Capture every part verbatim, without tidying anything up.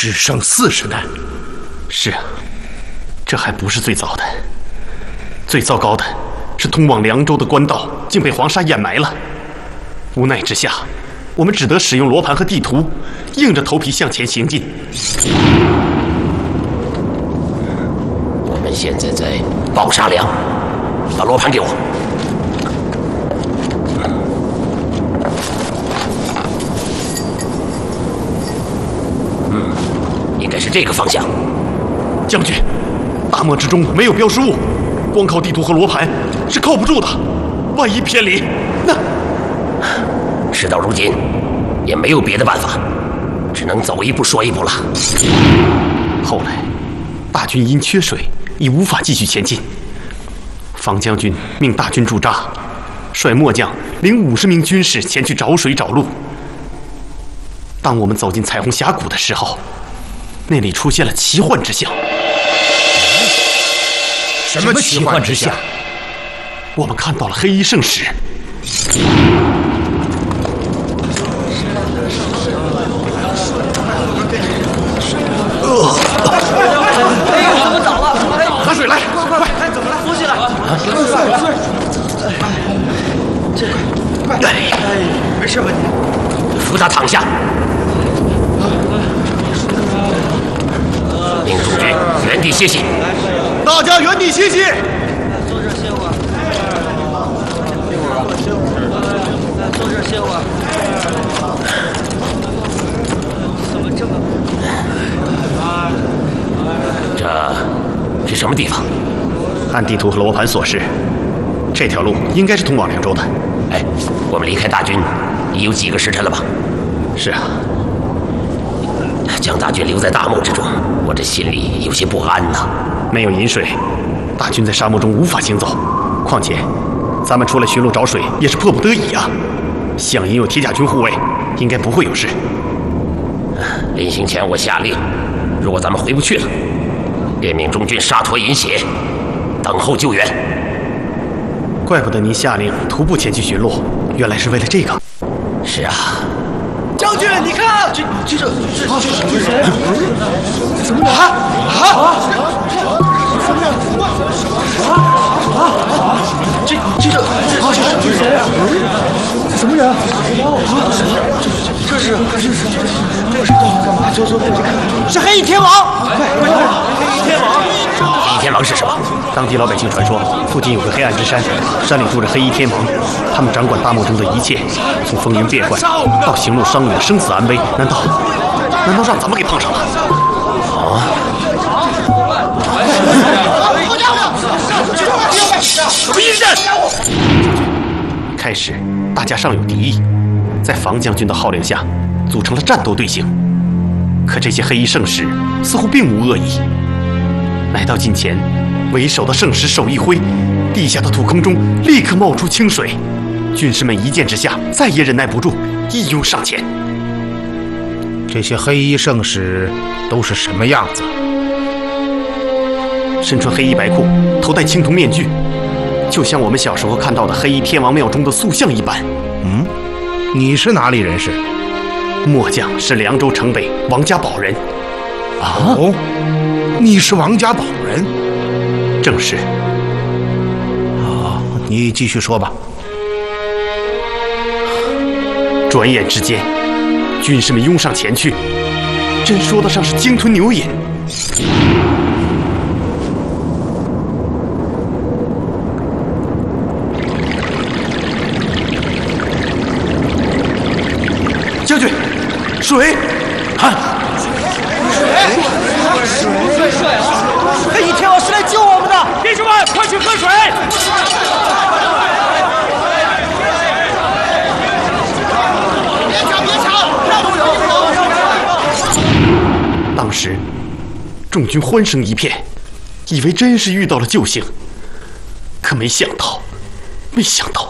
只剩四十担。 是啊，这还不是最糟的，最糟糕的是通往凉州的官道竟被黄沙掩埋了。无奈之下，我们只得使用罗盘和地图，硬着头皮向前行进。 我们现在在宝沙梁，把罗盘给我。嗯，应该是这个方向。 将军，大漠之中没有标识物，光靠地图和罗盘是靠不住的。万一偏离，那…… 事到如今，也没有别的办法，只能走一步说一步了。 后来，大军因缺水，已无法继续前进。方将军命大军驻扎，率末将领五十名军士前去找水找路。当我们走进彩虹峡谷的时候，那里出现了奇幻之象。 什么奇幻之象？ 我们看到了黑衣圣使。拿水来，快快快！怎么了？东西来！ 这，哎， 没事吧你？ 扶他躺下。命中军原地歇息。 大家原地歇息。 坐这歇会儿。坐这歇会儿。怎么这么…… 这是什么地方？ 按地图和罗盘所示，这条路应该是通往凉州的。 哎，我们离开大军已有几个时辰了吧？ 是啊。 将大军留在大漠之中，我这心里有些不安呐。 没有饮水，大军在沙漠中无法行走。况且，咱们出来寻路找水也是迫不得已啊。响营有铁甲军护卫，应该不会有事。 临行前我下令，如果咱们回不去了，便命中军沙陀饮血，等候救援。 怪不得您下令徒步前去寻路，原来是为了这个。 是啊。 将军，你看，这这这这这什么人？这什么人？啊啊！什么人？啊啊！这这这这这什么人啊？这什么人？啊！这是这是这是干嘛？走走过去看，是黑衣天王！快快快！黑衣天王！ 黑衣天王是什么？ 当地老百姓传说，附近有个黑暗之山，山里住着黑衣天王，他们掌管大漠中的一切，从风云变幻到行路伤员生死安危，难道难道让咱们给碰上了？ 啊！ 什么意见？开始，大家尚有敌意，在房将军的号令下，组成了战斗队形。可这些黑衣圣使似乎并无恶意。来到近前，为首的圣使手一挥，地下的土坑中立刻冒出清水。军士们一见之下，再也忍耐不住，一拥上前。 这些黑衣圣使都是什么样子？ 身穿黑衣白裤，头戴青铜面具，就像我们小时候看到的黑衣天王庙中的塑像一般。 嗯，你是哪里人士？ 末将是凉州城北王家堡人。 啊？哦，你是王家堡人？ 正是。 啊，你继续说吧。 转眼之间，军士们拥上前去，真说得上是鲸吞牛饮。将军，水！看， 水！水！水！黑衣天王是来救我们的！ 弟兄们，快去喝水！ 别抢！别抢！让路！让路！ 当时，众军欢声一片，以为真是遇到了救星，可没想到，没想到。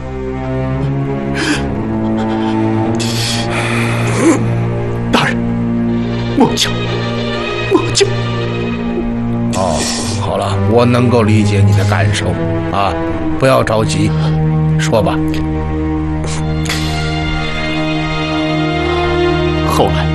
末将，末将。 哦，好了，我能够理解你的感受啊，不要着急，说吧。 后来，